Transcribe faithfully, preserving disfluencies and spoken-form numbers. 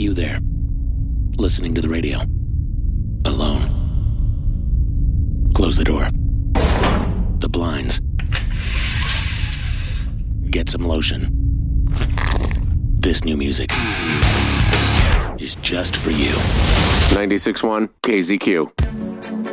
you there, listening to the radio, alone. Close the door, the blinds, get some lotion. This new music is just for you. ninety-six point one K Z Q.